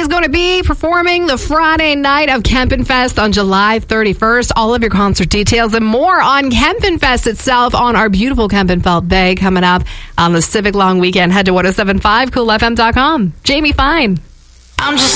is going to be performing the Friday night of Kempenfest on July 31st. All of your concert details and more on Kempenfest itself on our beautiful Kempenfelt Bay coming up on the Civic Long Weekend. Head to 1075coolfm.com. Jamie Fine. I'm just